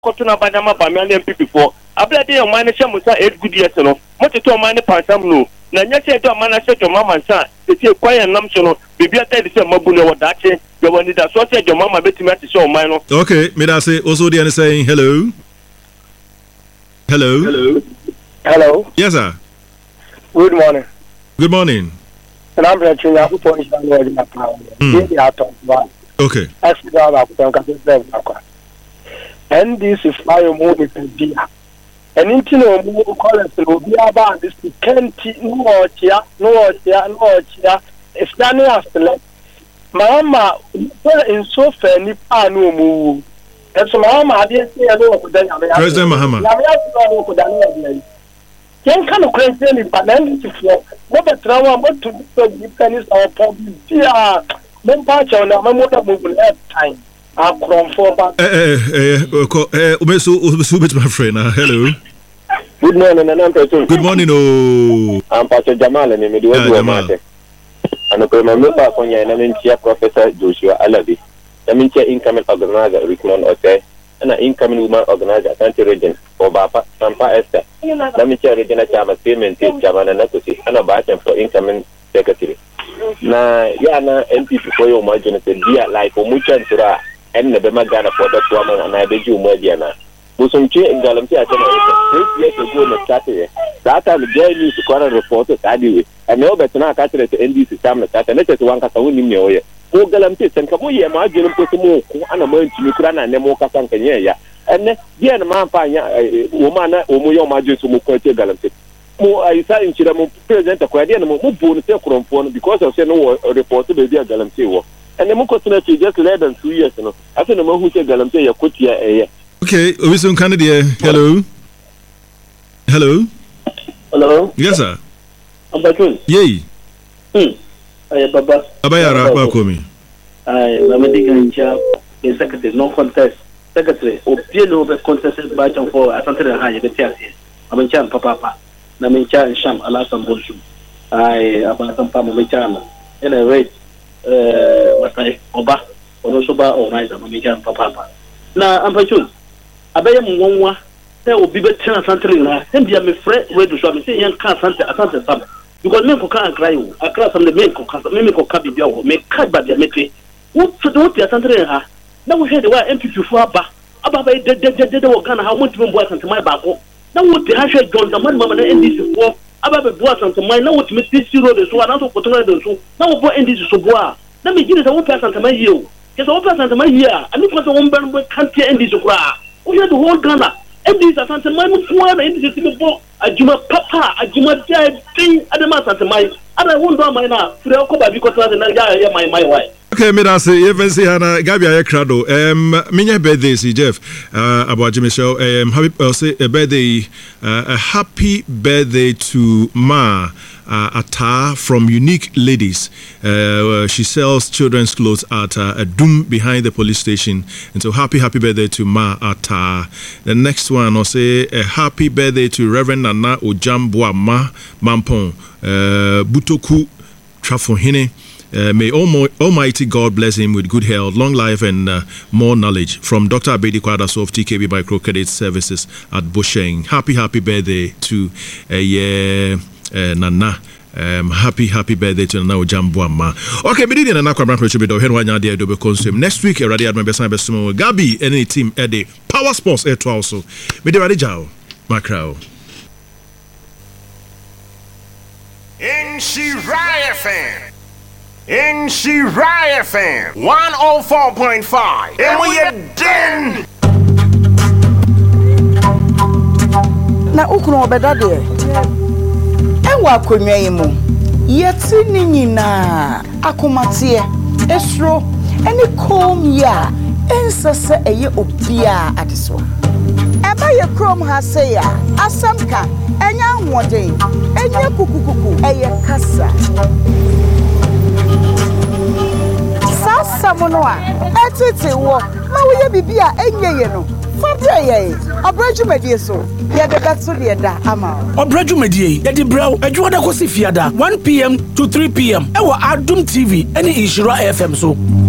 Kotuna Banama Bamian people. Abla de Omani Shamusa 8 good years no. What to Omani Pansam no. Na nyase to Omani set your mama san. They say quiet namsono. Bibia tell the Mabune what that you want that so said your mama bet me to show mine. Okay, me that say also the other saying hello. Hello. Hello. Hello. Yes, sir. Good morning. Good morning. And I'm reaching out for this one. Okay. And this is my movie idea. And into no more colors will be about this can't no chia. It's done after Mama in so fair nipa no move. That's Mama I didn't say I know President Mahama. Can kind of crazy but then what the trauma what to be pennies or probably yeah. Then patch on a motor movement at time. I'm from for back. My friend. Hello. Good morning, and I'm good morning. Oh, I'm Pastor Jamal, and I'm Jamal. And I remember when I'm Professor Joshua Alabi. I'm incoming organizer Rickman Ote, and an incoming woman organizer Santi Region for Bapa Sampa Esther. I'm Regina Chama payment Chaman and Nakusi, and a batch for incoming secretary. Na yana MPP for your margin of the dear like Omuchan Tura and the Bemagana for that woman and I beg you Modiana. Musumchi and Galamtia 3 years ago on Saturday. That time the jail used to call a reporter anyway. I know that now catch it to NDC Sam that and let us one Catawin in your way. Who Galamtis and Kabuya margin of Potumo and a man to Ukraine and Nemo Kasankanya. And then the man woman Omuyo margin to Mukote Galamtis. I saw in Chiramu present a quadian because of no report to the Galamti. And the Mukosuna just less than 2 years. I think the man who said Galamti, Yakutia. Okay, Wilson Canada. Hello. Hello. Hello. Yes, sir. I'm back. Yay. Baba. Abayara Bakomi. I am in charge. The secretary, no contest. Secretary, Opino contested by John for Asante High, the Tiasi. I'm in charge, Papa. Namincha and Sham, Alasan Bolshu. I about some Pama Michana. In a rate, what I Oba, or Soba or Nice, Mamijan Papa. Now, I'm Pachun. I bet him one. There will be better something. And be a friend, where to show me, say, young car, Santa Summer. Because men can't cry. I class on the men, Mimico Cabio, make cut by the metric. What to do with the Santa? Now we had the way MPP for Abba. Abba, they don't how much more work into my back. Now what the hash John the man mama and this is war about the boys and to my now what Miss Zero the so another for so now what end this is so boa. Let me give it a 1% to my year. It's a 1% to my year. And it was a 1 can't end this cry. We had the whole Ghana. And this is a Santa Mine and this is a Juma Papa, a Juma Jay thing at the master to my and I won't do my now. Because my wife. Okay, me da say even say Hana Gabi Aykrado. Minya birthday si Jeff. About Jimmy Show. Happy say a birthday. A happy birthday to Ma Ata from Unique Ladies. She sells children's clothes at a Doom behind the police station. And so happy birthday to Ma Ata. The next one I'll say a happy birthday to Reverend Nana Ojambwa Ma Mampon Butoku Trafohine. May Almighty God bless him with good health, long life, and more knowledge. From Dr. Abedi Kwadaso of TKB Microcredit Services at Busheng. Happy birthday to Nana. Happy birthday to Nana Ojambwama. Okay, me didn't know Kwabran Prochibido. Henwanya dia do be consume. Next week, Radi Adman Besan Besumo. Gabi, any team at the Power Sports Air also. Me de Radi Jao. Macrao. In Shirai FM. In Shirai FM 104.5 and we are done. Na ukunu obeda de ewa akonwa yi mu yeti ni nyina akomate esro eni kom ya ensese eye obia adeso eba ye krom ha se ya asamka enya hoden enya kukukuku eye kasa Samonoa, etete wo, ma wo ye bibia enyeye no. Fabre ye, obrajumedie so. Ye de betso de da ama. Obrajumedie, ye di brew, adwo da kosi fiada 1 p.m. to 3 p.m. Ewa Adum TV, any Ishira FM so.